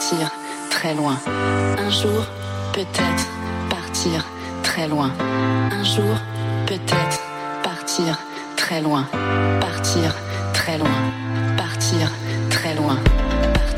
partir très loin. Un jour, peut-être partir très loin. Un jour, peut-être partir très loin. Partir très loin.